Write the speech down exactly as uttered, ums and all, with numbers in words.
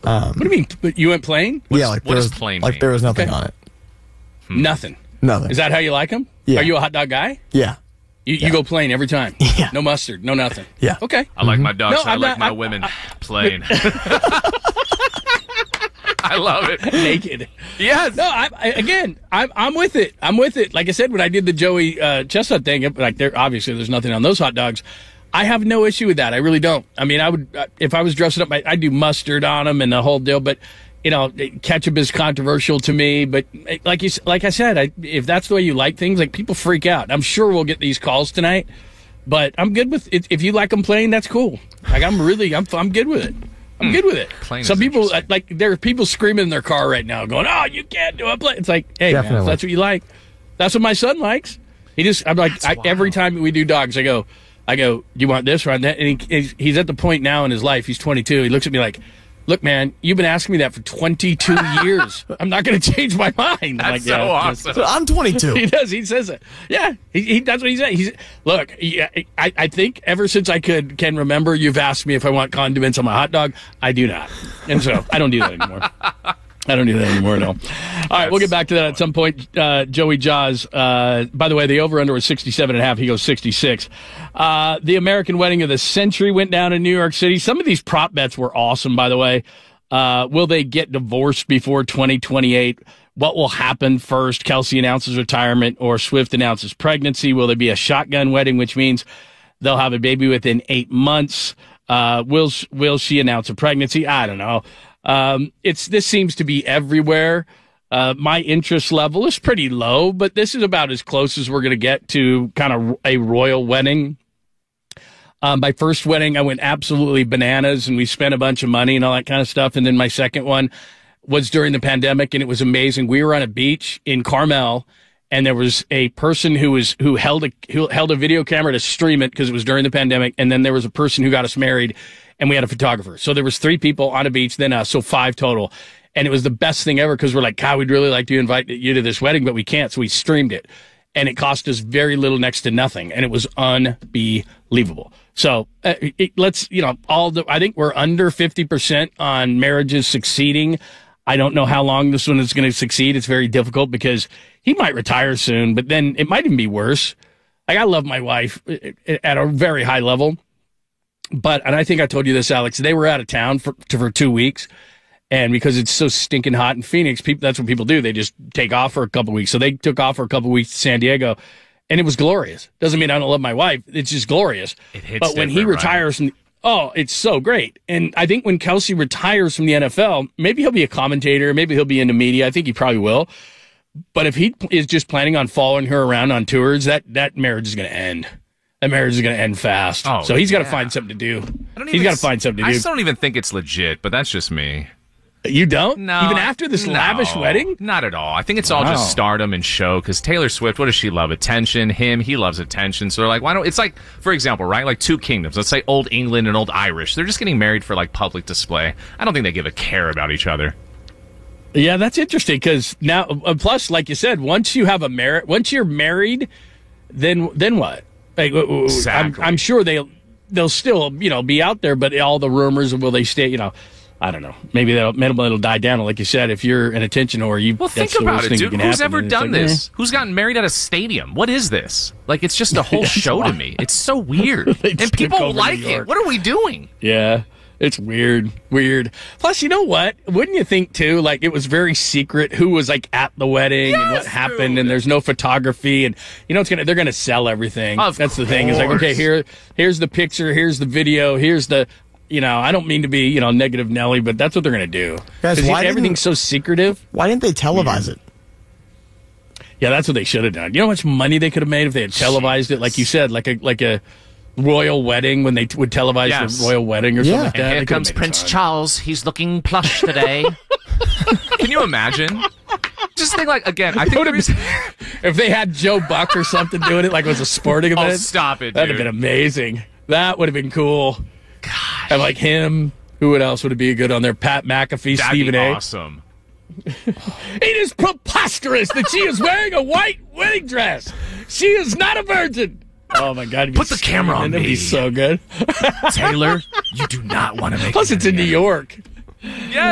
Um, what do you mean? But you went plain? What's, yeah, like what there does was, plain like mean? there was nothing Okay. on it. Hmm. Nothing. Nothing. Is that how you like them? Yeah. Are you a hot dog guy? Yeah. You, Yeah. you go plain every time? Yeah. No mustard, no nothing? Yeah. Okay. I like my dogs. No, and I I'm like not- my I'm- women I- plain. I love it. Naked. Yes. No, I, I, again, I'm I'm with it. I'm with it. Like I said, when I did the Joey uh, Chestnut thing, like there obviously there's nothing on those hot dogs. I have no issue with that. I really don't. I mean, I would uh, if I was dressing up, I, I'd do mustard on them and the whole deal. But you know, ketchup is controversial to me. But like you, like I said, I, if that's the way you like things, like people freak out. I'm sure we'll get these calls tonight. But I'm good with it. If you like them plain, that's cool. Like I'm really, I'm I'm good with it. I'm good with it. Plain Some is people interesting. like there are people screaming in their car right now, going, "Oh, you can't do it." plain." It's like, hey, man, if Definitely. that's what you like. That's what my son likes. He just, I'm like, I, every time we do dogs, I go, I go, do you want this or want that? And he, he's, he's at the point now in his life. He's twenty-two. He looks at me like, look, man, you've been asking me that for twenty-two years. I'm not going to change my mind. I'm That's like, so yeah, awesome. So I'm twenty-two. he does. He says it. Yeah, he, he that's what he said. He's look. He, I I think ever since I could can remember, you've asked me if I want condiments on my hot dog. I do not, and so I don't do that anymore. I don't do that anymore. No. All right, we'll get back to that at some point. Uh, Joey Jaws. Uh, by the way, the over/under was sixty-seven and a half. He goes sixty-six. Uh, the American Wedding of the Century went down in New York City. Some of these prop bets were awesome, by the way. Uh, will they get divorced before twenty twenty-eight? What will happen first? Kelsey announces retirement or Swift announces pregnancy. Will there be a shotgun wedding, which means they'll have a baby within eight months? Uh, will, will she announce a pregnancy? I don't know. Um, it's, this seems to be everywhere. Uh, my interest level is pretty low, but this is about as close as we're going to get to kind of a royal wedding. Um, my first wedding, I went absolutely bananas and we spent a bunch of money and all that kind of stuff. And then my second one was during the pandemic and it was amazing. We were on a beach in Carmel and there was a person who was, who held a, who held a video camera to stream it because it was during the pandemic. And then there was a person who got us married and we had a photographer. So there was three people on a beach, then us, so five total. And it was the best thing ever because we're like, God, we'd really like to invite you to this wedding, but we can't. So we streamed it. And it cost us very little, next to nothing. And it was unbelievable. So uh, it, let's, you know, all the, I think we're under fifty percent on marriages succeeding. I don't know how long this one is going to succeed. It's very difficult because he might retire soon, but then it might even be worse. Like, I love my wife at a very high level. But, and I think I told you this, Alex, they were out of town for, for two weeks. And because it's so stinking hot in Phoenix, people, that's what people do. They just take off for a couple weeks. So they took off for a couple weeks to San Diego, and it was glorious. Doesn't mean I don't love my wife. It's just glorious. It hits but when he different, retires, from the, oh, it's so great. And I think when Kelsey retires from the N F L, maybe he'll be a commentator. Maybe he'll be in the media. I think he probably will. But if he is just planning on following her around on tours, that, that marriage is going to end. That marriage is going to end fast. Oh, so he's got to yeah. find something to do. I don't He's even got to s- find something to I do. still don't even think it's legit, but that's just me. You don't? No. Even after this no, lavish wedding? Not at all. I think it's all Wow. just stardom and show, because Taylor Swift, what does she love? Attention. Him, he loves attention. So they're like, why don't, it's like, for example, right? Like two kingdoms. Let's say Old England and Old Irish. They're just getting married for like public display. I don't think they give a care about each other. Yeah, that's interesting because now, uh, plus, like you said, once you have a merit, once you're married, then then what? Like, w- w- Exactly. I'm, I'm sure they'll they'll still you know be out there, but all the rumors, will they stay? You know, I don't know. Maybe they'll maybe it'll die down. Like you said, if you're an attention whore, you Well, think that's the about worst it, thing dude. that can Who's happen. ever And it's done like, eh. this? Who's gotten married at a stadium? What is this? Like, it's just a whole show to me. It's so weird. They And just took people over like New it. York. What are we doing? Yeah, it's weird, weird. Plus, you know what? Wouldn't you think too? Like, it was very secret who was like at the wedding and what Yes, happened, dude. and there's no photography, and you know it's gonna they're gonna sell everything. Of That's the thing. It's like, course. okay, here, here's the picture, here's the video, here's the. You know, I don't mean to be, you know, negative Nelly, but that's what they're going to do. Guys, 'Cause why everything's didn't- so secretive. Why didn't they televise it? Yeah, that's what they should have done. You know how much money they could have made if they had televised it, like you said, like a like a royal wedding when they t- would televise Yes. the royal wedding or Yeah. something like And that. Here They could've comes made a Prince ton. Charles. He's looking plush today. Can you imagine? Just think, like, again, I think Would the have reason- been- if they had Joe Buck or something doing it like it was a sporting event. Oh, stop it, That'd dude. have been amazing. That would have been cool. Gosh. And like him, who else would it be good on there? Pat McAfee, That'd Stephen be A. awesome. It is preposterous that she is wearing a white wedding dress. She is not a virgin. Oh my God! it'd be Put the so- camera on That'd me. be so good. Taylor, you do not want to make Plus, it it's in New any York. Yeah.